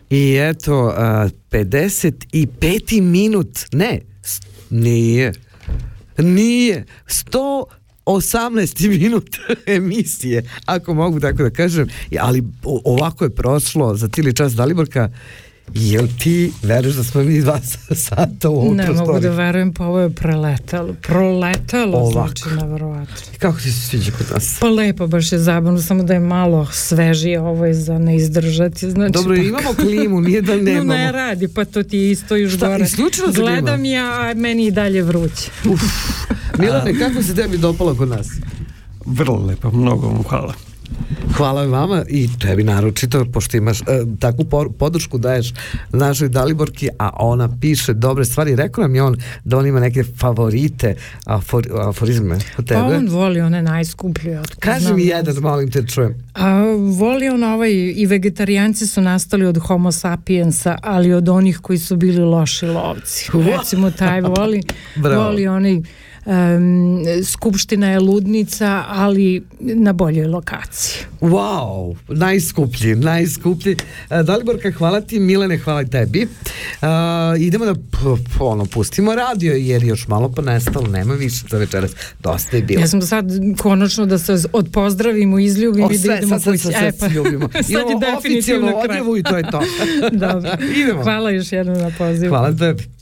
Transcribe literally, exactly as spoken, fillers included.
I eto, a, pedeset peti minut, ne, s- nije, nije, sto osamnaesti minut emisije, ako mogu tako da kažem, ali o- ovako je prošlo za cijeli čas. Daliborka, jel ti veruješ da smo mi dva sata u ovom Ne mogu prostoriju? da verujem, pa ovo je preletalo. Proletalo, Ovako. znači, nevjerovatno. Kako ti se sviđa kod nas? Pa lepo, baš je zabavno, samo da je malo svežije, ovo je za ne izdržati. Znači, Dobro, pa- imamo klimu, nije da nemamo. No ne radi, pa to ti je isto još Šta, gore. isključila se klima? Gledam ja, a meni i dalje vruće. Milane, kako se tebi dopalo kod nas? Vrlo lepo, mnogo vam hvala. Hvala vama i tebi naročito, pošto imaš e, takvu por- podršku daješ našoj Daliborki, a ona piše dobre stvari. Rekao nam je on da on ima neke favorite, afor, aforizme od tebe. Pa on voli one najskuplje. otko Kaži znam. mi jedan, molim te, čujem. A, voli on ovaj, i vegetarijanci su nastali od homo sapiensa, ali od onih koji su bili loši lovci. Recimo taj voli, Bravo. voli onaj um, Skupština je ludnica, ali na boljoj lokaciji. Wow, najskuplji, najskuplji. E, Daliborka, hvala ti, Milane, hvala tebi. E, idemo da p- p- ono, pustimo radio, jer još malo pa nestalo, nema više za večeras. Dosta je bilo. Ja sam sad konačno da se odpozdravimo, izljubimo O, i da sve, idemo sad, sad, kući. sad, sad E, pa, se ljubimo. sad Imamo je definitivno oficijalnu kraj. odjevu i to je to. Dobro. Idemo. Hvala još jednom na pozivu. Hvala tebi.